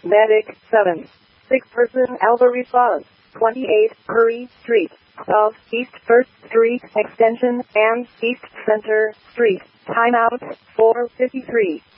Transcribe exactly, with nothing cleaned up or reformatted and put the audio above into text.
Medic seven. Six-person Alpha response. twenty-eight Curry Street, South East First Street Extension, and East Center Street. Timeout four fifty-three.